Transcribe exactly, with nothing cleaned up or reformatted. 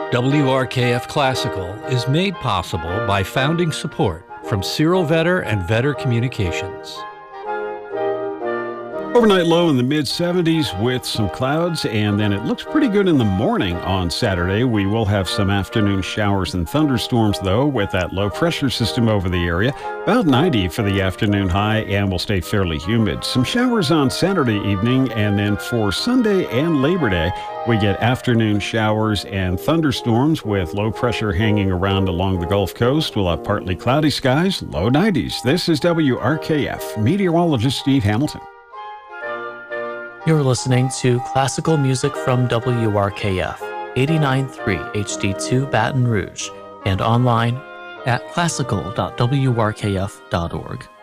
W R K F Classical is made possible by founding support from Cyril Vetter and Vetter Communications. Overnight low in the mid seventies with some clouds, and then it looks pretty good in the morning on Saturday. We will have some afternoon showers and thunderstorms, though, with that low pressure system over the area. About ninety for the afternoon high, and will stay fairly humid. Some showers on Saturday evening, and then for Sunday and Labor Day, we get afternoon showers and thunderstorms with low pressure hanging around along the Gulf Coast. We'll have partly cloudy skies, low nineties. This is W R K F meteorologist Steve Hamilton. You're listening to classical music from W R K F, eighty-nine point three H D two Baton Rouge, and online at classical dot w r k f dot org.